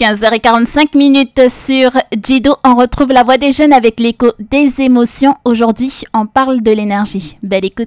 15h45 sur Jido, on retrouve la voix des jeunes avec l'écho des émotions. Aujourd'hui, on parle de l'énergie. Belle écoute.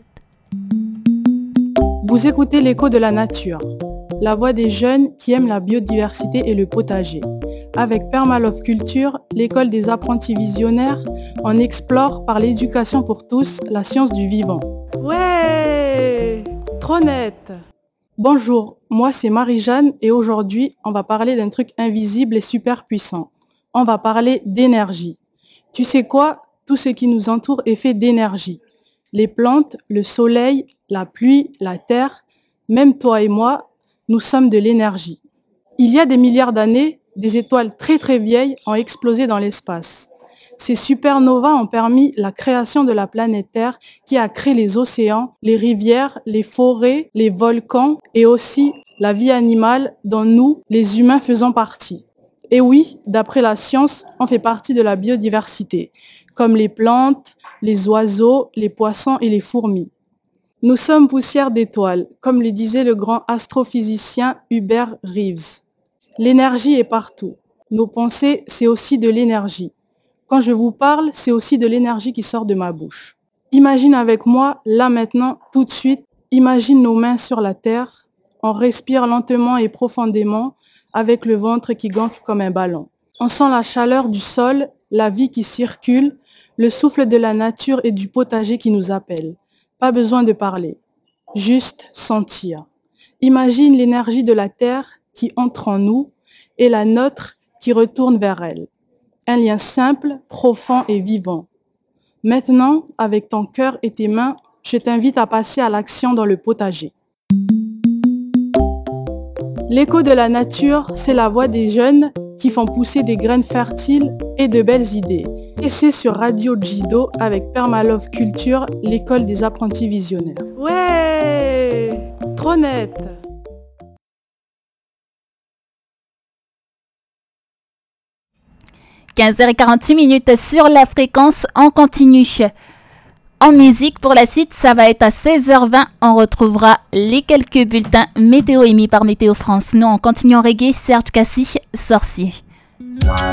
Vous écoutez l'écho de la nature, la voix des jeunes qui aiment la biodiversité et le potager. Avec Permalove Culture, l'école des apprentis visionnaires, on explore par l'éducation pour tous la science du vivant. Ouais, trop net. Bonjour, moi c'est Marie-Jeanne et aujourd'hui on va parler d'un truc invisible et super puissant. On va parler d'énergie. Tu sais quoi? Tout ce qui nous entoure est fait d'énergie. Les plantes, le soleil, la pluie, la terre, même toi et moi, nous sommes de l'énergie. Il y a des milliards d'années, des étoiles très très vieilles ont explosé dans l'espace. Ces supernovas ont permis la création de la planète Terre qui a créé les océans, les rivières, les forêts, les volcans et aussi la vie animale dont nous, les humains, faisons partie. Et oui, d'après la science, on fait partie de la biodiversité, comme les plantes, les oiseaux, les poissons et les fourmis. Nous sommes poussière d'étoiles, comme le disait le grand astrophysicien Hubert Reeves. L'énergie est partout. Nos pensées, c'est aussi de l'énergie. Quand je vous parle, c'est aussi de l'énergie qui sort de ma bouche. Imagine avec moi, là maintenant, tout de suite, imagine nos mains sur la terre. On respire lentement et profondément avec le ventre qui gonfle comme un ballon. On sent la chaleur du sol, la vie qui circule, le souffle de la nature et du potager qui nous appelle. Pas besoin de parler, juste sentir. Imagine l'énergie de la terre qui entre en nous et la nôtre qui retourne vers elle. Un lien simple, profond et vivant. Maintenant, avec ton cœur et tes mains, je t'invite à passer à l'action dans le potager. L'écho de la nature, c'est la voix des jeunes qui font pousser des graines fertiles et de belles idées. Et c'est sur Radio Jido avec Permalove Culture, l'école des apprentis visionnaires. Ouais, trop net. – 15h48 sur la fréquence, on continue. En musique, pour la suite, ça va être à 16h20. On retrouvera les quelques bulletins météo émis par Météo France. Nous, on continue en reggae. Serge Cassis, Sorcier.